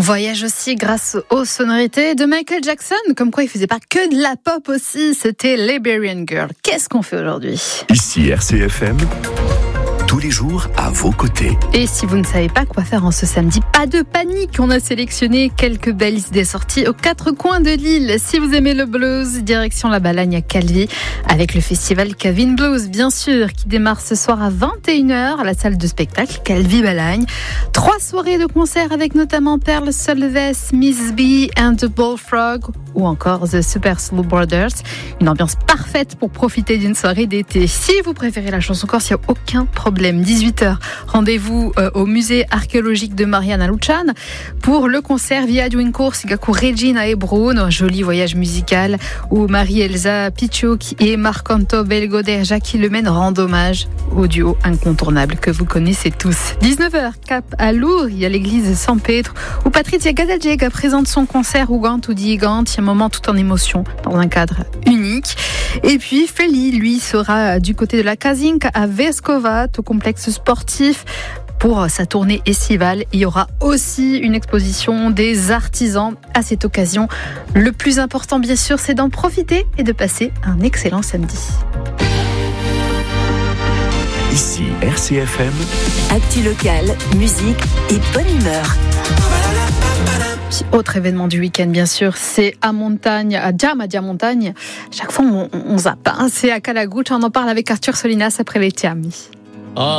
voyage aussi grâce aux sonorités de Michael Jackson, comme quoi il faisait pas que de la pop aussi, c'était Liberian Girl. Qu'est-ce qu'on fait aujourd'hui ? Ici RCFM, tous les jours à vos côtés. Et si vous ne savez pas quoi faire en ce samedi, pas de panique, on a sélectionné quelques belles idées sorties aux quatre coins de l'île. Si vous aimez le blues, direction la Balagne à Calvi, avec le festival Cavin Blues, bien sûr, qui démarre ce soir à 21h à la salle de spectacle Calvi Balagne. 3 soirées de concert avec notamment Pearl Solves, Miss B and the Bullfrog ou encore The Super Slow Brothers. Une ambiance parfaite pour profiter d'une soirée d'été. Si vous préférez la chanson corse, il n'y a aucun problème. 18h, rendez-vous au musée archéologique de Mariana Lucian pour le concert Viaggio Corse Gaku Regina e Bruno, un joli voyage musical où Marie-Elsa Picciocchi et Marcanto Belgoderja qui le mènent rendent hommage au duo incontournable que vous connaissez tous. 19h, cap à Lourdes, il y a l'église San Pedro où Patrizia Gadagega présente son concert Ugant ou Digant, un moment tout en émotion dans un cadre unique. Et puis Feli, lui, sera du côté de la Kazinka à Vescova, au complexe sportif. Pour sa tournée estivale, il y aura aussi une exposition des artisans à cette occasion. Le plus important, bien sûr, c'est d'en profiter et de passer un excellent samedi. Ici RCFM, actu locale, musique et bonne humeur. Puis, autre événement du week-end, bien sûr, c'est à Montagne, à Dia Montagne. Chaque fois, on zappe. C'est à Calagucha. On en parle avec Arthur Solinas après les Tiamis.